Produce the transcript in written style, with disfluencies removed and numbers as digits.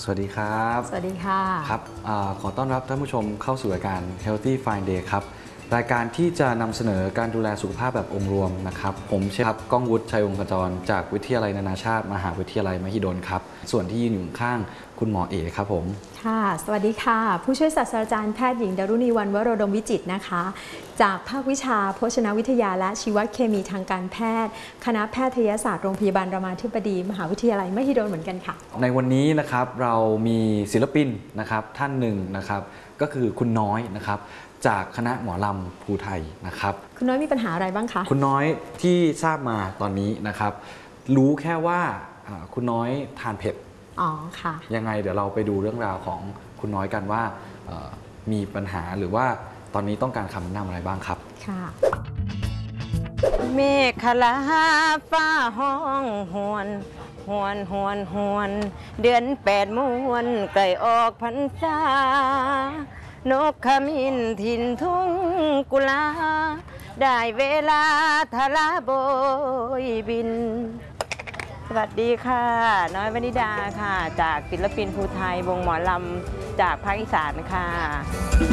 สวัสดีครับสวัสดีค่ะครับขอต้อนรับท่านผู้ชมเข้าสู่รายการ Healthy Fine Day ครับรายการที่จะนำเสนอการดูแลสุขภาพแบบองค์รวมนะครับผมเชฟก้องวุฒิชัยวงศ์ขจรจากวิทยาลัยนานาชาติมหาวิทยาลัยมหิดลครับส่วนที่ยืนอยู่ข้างคุณหมอเอ๋ครับผมค่ะสวัสดีค่ะผู้ช่วยศาสตราจารย์แพทย์หญิงดารุณีวรรณวโรดมวิจิตรนะคะจากภาควิชาโภชนาวิทยาและชีวเคมีทางการแพทย์คณะแพทยศาสตร์โรงพยาบาลรามาธิบดีมหาวิทยาลัยมหิดลเหมือนกันค่ะในวันนี้นะครับเรามีศิลปินนะครับท่านหนึ่งนะครับก็คือคุณน้อยนะครับจากคณะหมอลำภูไทยนะครับคุณน้อยมีปัญหาอะไรบ้างคะคุณน้อยที่ทราบมาตอนนี้นะครับรู้แค่ว่าคุณน้อยทานเผ็ดอ๋อค่ะยังไงเดี๋ยวเราไปดูเรื่องราวของคุณน้อยกันว่ามีปัญหาหรือว่าตอนนี้ต้องการคำแนะนำอะไรบ้างครับค่ะเมฆขลาฟ้าห้องหวนหวนหวนหวนเดือน8มวนใกล้ออกพรรษานกขมิ้นถิ่นทุ่งกุลาได้เวลาทลาโบยบินสวัสดีค่ะน้อยวนิดาค่ะจากศิลปินภูไทยวงหมอลำจากภาคอีสานค่ะ